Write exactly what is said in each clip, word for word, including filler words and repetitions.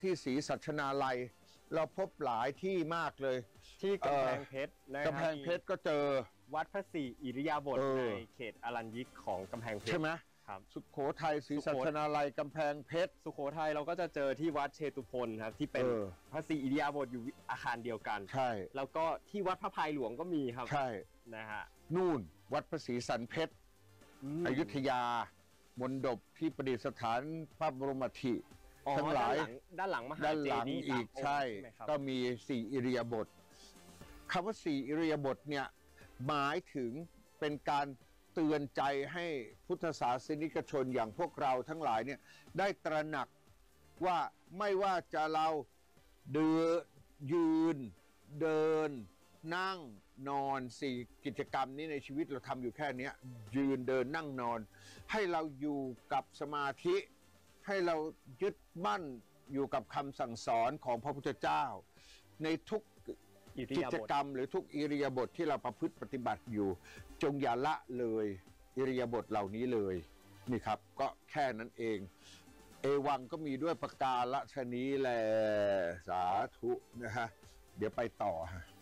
ที่ศรีสัชนาลัยเราพบหลายที่มากเลยที่กำแพงเพชรนะครับกำแพงเพชรก็เจอวัดพระศรีอิริยาบถในเขตอรัญญิกของกำแพงเพชรใช่ไหมครับสุโขทัยศรีสัชนาลัยกำแพงเพชรสุโขทัยเราก็จะเจอที่วัดเชตุพนครับที่เป็นพระศรีอิริยาบถอยู่อาคารเดียวกันใช่แล้วก็ที่วัดพระพายหลวงก็มีครับใช่นะฮะนู่นวัดพระศรีสันเพชรอยุธยามณฑปที่ประดิษฐานพระบรมอัฐิทั้งหลายด้านหลังมหาเจดีย์อีกใช่ก็มีสี่อิริยาบถคำว่าสี่อิริยาบถเนี่ยหมายถึงเป็นการเตือนใจให้พุทธศาสนิกชนอย่างพวกเราทั้งหลายเนี่ยได้ตระหนักว่าไม่ว่าจะเราเดินยืนเดินนั่งนอนสี่กิจกรรมนี้ในชีวิตเราทำอยู่แค่นี้ยืนเดินนั่งนอนให้เราอยู่กับสมาธิให้เรายึดมั่นอยู่กับคำสั่งสอนของพระพุทธเจ้าในทุกกิจกรรมหรือทุกอิริยาบถที่เราประพฤติปฏิบัติอยู่จงอย่าละเลยอิริยาบถเหล่านี้เลยนี่ครับก็แค่นั้นเองเอวังก็มีด้วยประกาศนี้แหละสาธุนะฮะเดี๋ยวไปต่อฮะ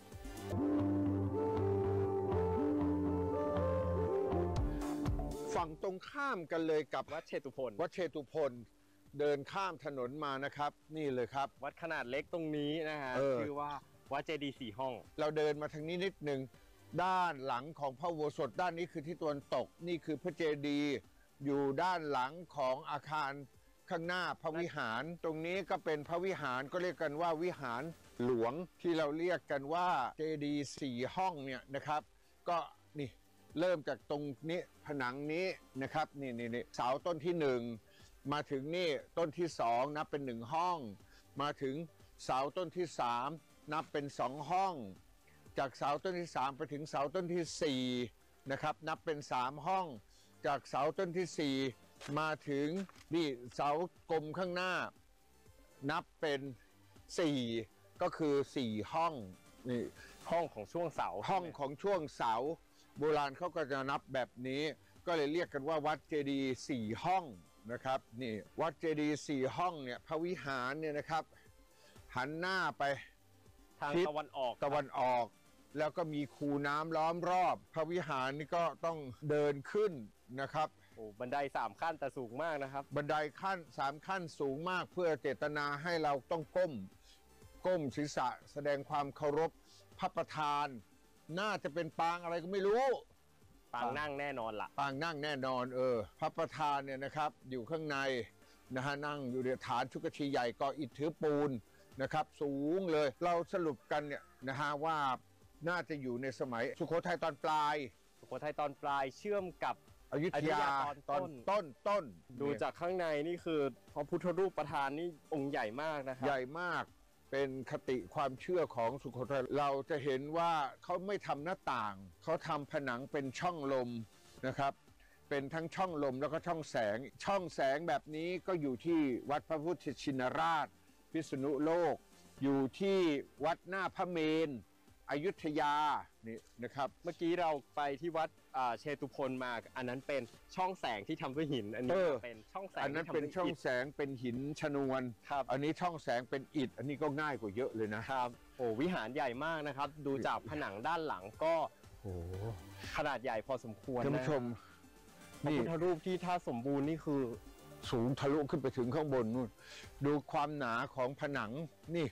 ฝั่งตรงข้ามกันเลยกับวัดเชตุพนวัดเชตุพนเดินข้ามถนนมานะครับนี่เลยครับวัดขนาดเล็กตรงนี้นะฮะชื่อว่าวัดเจดีย์สี่ห้องเราเดินมาทางนี้นิดหนึ่งด้านหลังของพระอุโบสถด้านนี้คือที่ตะวันตกนี่คือพระเจดีย์อยู่ด้านหลังของอาคารข้างหน้าพระวิหารตรงนี้ก็เป็นพระวิหารก็เรียกกันว่าวิหารหลวงที่เราเรียกกันว่าเจดีย์สี่ห้องเนี่ยนะครับก็นี่เริ่มจากตรงนี้ผนังนี้นะครับนี่นี่นี่เสาต้นที่หนึ่งมาถึงนี่ต้นที่สองนับเป็นหนึ่งห้องมาถึงเสาต้นที่สามนับเป็นสองห้องจากเสาต้นที่สามไปถึงเสาต้นที่สี่นะครับนับเป็นสามห้องจากเสาต้นที่สี่มาถึงนี่เสากลมข้างหน้านับเป็นสี่ก็คือสี่ห้องนี่ห้องของช่วงเสาห้องของช่วงเสาโบราณเขาก็จะนับแบบนี้ก็เลยเรียกกันว่าวัดเจดีย์สี่ห้องนะครับนี่วัดเจดีย์สี่ห้องเนี่ยพระวิหารเนี่ยนะครับหันหน้าไปทางตะวันออกตะวันออกแล้วก็มีคูน้ำล้อมรอบพระวิหารนี่ก็ต้องเดินขึ้นนะครับโอ้บันไดสามขั้นแต่สูงมากนะครับบันไดขั้นสามขั้นสูงมากเพื่อเจตนาให้เราต้องก้มก้มศีรษะแสดงความเคารพพระประธานน่าจะเป็นปางอะไรก็ไม่รู้ปางนั่งแน่นอนล่ะปางนั่งแน่นอนเออพระประธานเนี่ยนะครับอยู่ข้างในนะฮะนั่งอยู่ในฐานชุกชีใหญ่ก่ออิฐถือปูนนะครับสูงเลยเราสรุปกันเนี่ยนะฮะว่าน่าจะอยู่ในสมัยสุโขทัยตอนปลายสุโขทัยตอนปลายเชื่อมกับอยุธยาตอนต้นต้นต้นดูจากข้างในนี่คือพระพุทธรูปประธานนี่องค์ใหญ่มากนะครับใหญ่มากเป็นคติความเชื่อของสุโขทัยเราจะเห็นว่าเขาไม่ทำหน้าต่างเขาทำผนังเป็นช่องลมนะครับเป็นทั้งช่องลมแล้วก็ช่องแสงช่องแสงแบบนี้ก็อยู่ที่วัดพระพุทธชินราชพิษณุโลกอยู่ที่วัดหน้าพระเมรุอยุธยานี่นะครับเมื่อกี้เราไปที่วัดเชตุพนมาอันนั้นเป็นช่องแสงที่ทำด้วยหินอันนี้เป็นช่องแสงอันนั้นเป็นช่องแสงเป็นหินชนวนครับอันนี้ช่องแสงเป็นอิฐอันนี้ก็ง่ายกว่าเยอะเลยนะครับโอ้วิหารใหญ่มากนะครับดูจากผนังด้านหลังก็โอ้ขนาดใหญ่พอสมควรท่านผู้ชมพระพุทธรูปที่ถ้าสมบูรณ์นี่คือสูงทะลุขึ้นไปถึงข้างบนนู่นดูความหนาของผนังนี่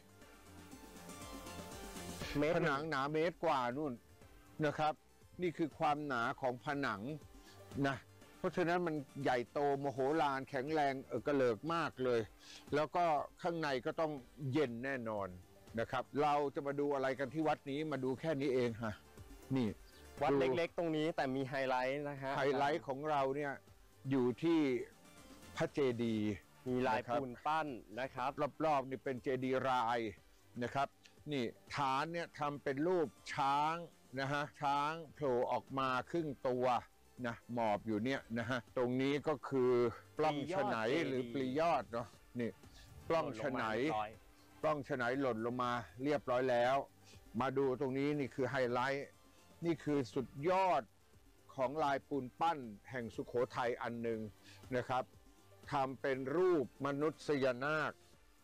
ผนังหนาเมตรกว่านู่นนะครับนี่คือความหนาของผนังนะเพราะฉะนั้นมันใหญ่โตมโหฬารแข็งแรงเออกระเลิกมากเลยแล้วก็ข้างในก็ต้องเย็นแน่นอนนะครับเราจะมาดูอะไรกันที่วัดนี้มาดูแค่นี้เองฮะนี่วัดเล็กๆตรงนี้แต่มีไฮไลท์นะฮะไฮไลท์ของเราเนี่ยอยู่ที่พระเจดีย์มีลายปูนปั้นนะครับรอบๆนี่เป็นเจดีย์ลายนะครับนี่ฐานเนี่ยทำเป็นรูปช้างนะฮะช้างโผล่ออกมาครึ่งตัวนะหมอบอยู่เนี่ยนะฮะตรงนี้ก็คือปล้องฉไนหรือปลียอดเนาะนี่ปล้องฉไนปล้องฉไนหล่นลงมาเรียบร้อยแล้วมาดูตรงนี้นี่คือไฮไลท์นี่คือสุดยอดของลายปูนปั้นแห่งสุโขทัยอันหนึ่งนะครับทำเป็นรูปมนุษยนาค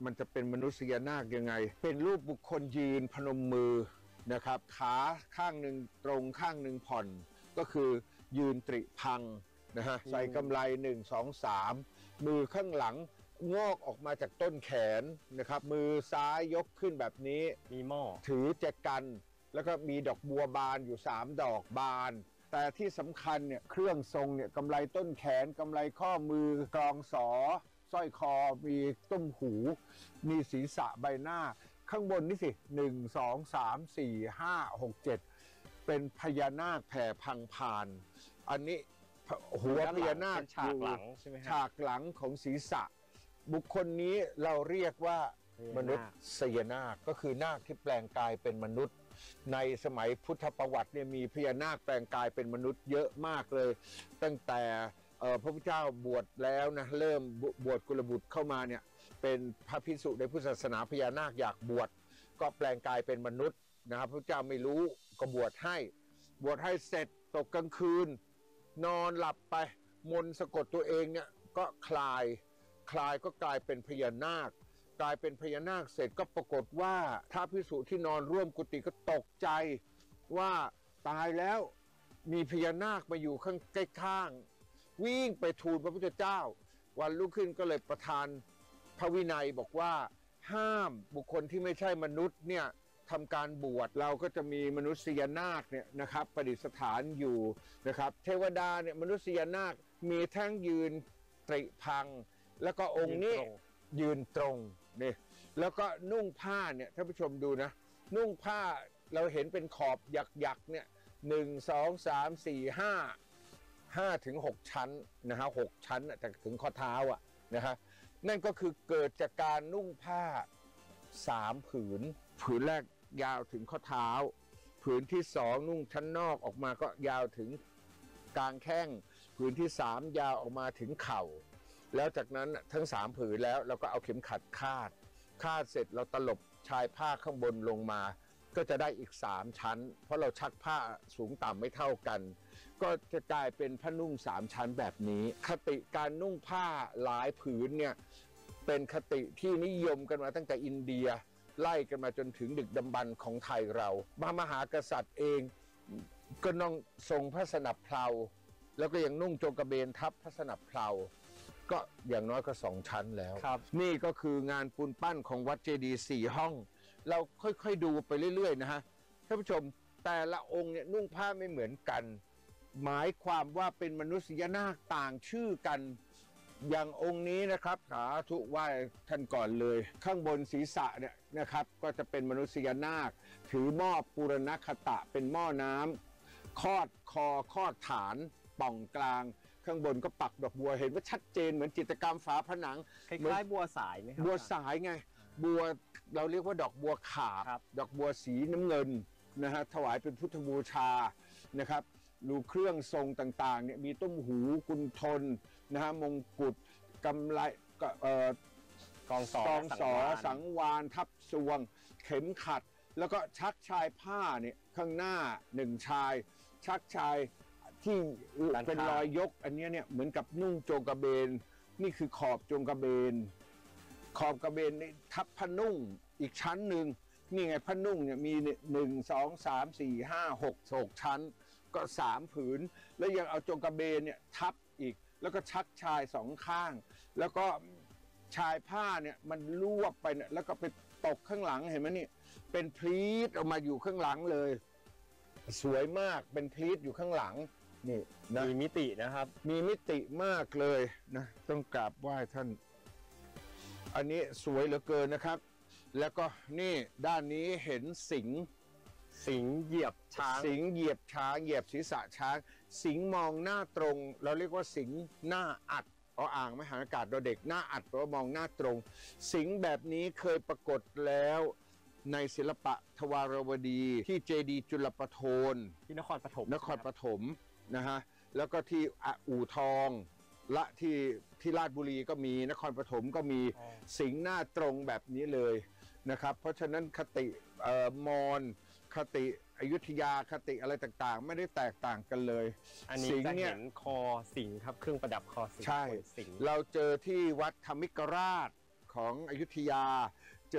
มันจะเป็นมนุษยนาคยังไงเป็นรูปบุคคลยืนพนมมือนะครับขาข้างหนึ่งตรงข้างหนึ่งผ่อนก็คือยืนตริพังนะฮะใส่กำไลหนึ่งสองสามมือข้างหลังงอกออกมาจากต้นแขนนะครับมือซ้ายยกขึ้นแบบนี้มีหม้อถือแจกันแล้วก็มีดอกบัวบานอยู่สามดอกบานแต่ที่สำคัญเนี่ยเครื่องทรงเนี่ยกำไลต้นแขนกำไลข้อมือกรองสอสร้อยคอมีตุ้มหูมีศีรษะใบหน้าข้างบนนี่สิหนึ่งสองสามสี่ห้าหกเจ็ดเป็นพญานาคแผ่พังพานอันนี้หัวพญานาคฉากหลังใช่ไหมฉากหลังของศีรษะบุคคลนี้เราเรียกว่ามนุษย์สยนาคก็คือนาคที่แปลงกายเป็นมนุษย์ในสมัยพุทธประวัติเนี่ยมีพญานาคแปลงกายเป็นมนุษย์เยอะมากเลยตั้งแต่พระพุทธเจ้าบวชแล้วนะเริ่มบวชกุลบุตรเข้ามาเนี่ยเป็นพระภิกษุในพุทธศาสนาพญานาคอยากบวชก็แปลงกายเป็นมนุษย์นะครับพระพุทธเจ้าไม่รู้ก็บวชให้บวชให้เสร็จตกกลางคืนนอนหลับไปมนต์สะกดตัวเองเนี่ยก็คลายคลายก็กลายเป็นพญานาคกลายเป็นพญานาคเสร็จก็ปรากฏว่าพระภิกษุที่นอนร่วมกุฏิก็ตกใจว่าตายแล้วมีพญานาคมาอยู่ข้างใกล้ข้างวิ่งไปทูลพระพุทธเจ้าวันรุ่งขึ้นก็เลยประทานพระวินัยบอกว่าห้ามบุคคลที่ไม่ใช่มนุษย์เนี่ยทำการบวชเราก็จะมีมนุษยนาคเนี่ยนะครับประดิษฐานอยู่นะครับเทวดาเนี่ยมนุษยนาคมีทั้งยืนตริพังแล้วก็องค์นี้ยืนตรงนี่แล้วก็นุ่งผ้าเนี่ยท่านผู้ชมดูนะนุ่งผ้าเราเห็นเป็นขอบหยักๆเนี่ยหนึ่งสองสามสี่ห้าห้าถึงหกชั้นนะฮะหกชั้นแต่ถึงข้อเท้าอ่ะนะฮะนั่นก็คือเกิดจากการนุ่งผ้าสามผืนผืนแรกยาวถึงข้อเท้าผืนที่สองนุ่งชั้นนอกออกมาก็ยาวถึงกลางแข้งผืนที่สามยาวออกมาถึงเข่าแล้วจากนั้นทั้งสามผืนแล้วเราก็เอาเข็มขัดคาดคาดเสร็จเราตลบชายผ้าข้างบนลงมาก็จะได้อีกสามชั้นเพราะเราชักผ้าสูงต่ำไม่เท่ากันก็จะกลายเป็นผ้านุ่งสามชั้นแบบนี้คติการนุ่งผ้าหลายผืนเนี่ยเป็นคติที่นิยมกันมาตั้งแต่อินเดียไล่กันมาจนถึงดึกดำบรรพ์ของไทยเราพระมหากษัตริย์เองก็น้องทรงพระสนับเพลาแล้วก็ยังนุ่งโจงกระเบนทับพระสนับเพลาก็อย่างน้อยก็สองชั้นแล้วนี่ก็คืองานปูนปั้นของวัดเจดีย์สี่ห้องเราค่อยๆดูไปเรื่อยๆนะฮะท่านผู้ชมแต่ละองค์เนี่ยนุ่งผ้าไม่เหมือนกันหมายความว่าเป็นมนุษยนาคต่างชื่อกันอย่างองค์นี้นะครับสาธุไหว้ท่านก่อนเลยข้างบนศีรษะเนี่ยนะครับก็จะเป็นมนุษยนาคถือหม้อปูรณคตะเป็นหม้อน้ำคอดคอคอดฐานป่องกลางข้างบนก็ปักดอกบัวเห็นว่าชัดเจนเหมือนจิตรกรรมฝาผนังคล้ายๆบัวสายไหมครับบัวสายไงบัวเราเรียกว่าดอกบัวขาบดอกบัวสีน้ำเงินนะฮะถวายเป็นพุทธบูชานะครับรูเครื่องทรงต่างๆเนี่ยมีต้มหูกุณฑลนะฮะมงกุฎกำไลเอ่อกองสอกองสอสังวานทับสวงเข็มขัดแล้วก็ชักชายผ้าเนี่ยข้างหน้าหนึ่งชายชักชายที่เป็นรอยยกอันนี้เนี่ยเหมือนกับนุ่งโจงกระเบนนี่คือขอบโจงกระเบนขอบกระเบนนี่ทับผ้านุ่งอีกชั้นหนึ่งนี่ไงผ้านุ่งเนี่ยมีหนึ่งสองสามสี่ห้าหกหกชั้นก็สามผืนแล้วยังเอาโจงกระเบนเนี่ยทับอีกแล้วก็ชักชายสองข้างแล้วก็ชายผ้าเนี่ยมันลวบไปเนี่ยแล้วก็ไปตกข้างหลังเห็นไหมนี่เป็นพลีทออกมาอยู่ข้างหลังเลยสวยมากเป็นพลีทอยู่ข้างหลังนี่นะมีมิตินะครับมีมิติมากเลยนะต้องกราบไหว้ท่านอันนี้สวยเหลือเกินนะครับแล้วก็นี่ด้านนี้เห็นสิงสิงเหยียบช้างสิงเหยียบช้างเหยียบศีรษะช้างสิงมองหน้าตรงเราเรียกว่าสิงหน้าอัดเอาอ่างมหาอากาศเราเด็กหน้าอัดแปลว่ามองหน้าตรงสิงแบบนี้เคยปรากฏแล้วในศิลปะทวารวดีที่เจดีย์จุลปโทนที่นครปฐมนครปฐมนะฮะแล้วก็ที่อู่ทองและที่ที่ราชบุรีก็มีนครปฐมก็มีสิงหน้าตรงแบบนี้เลยนะครับเพราะฉะนั้นคติมอญคติอยุธยาคติอะไรต่างๆไม่ได้แตกต่างกันเลยอันนี้จะเห็นคอสิงครับเครื่องประดับคอสิงใช่เราเจอที่วัดธรรมิกราชของอยุธยา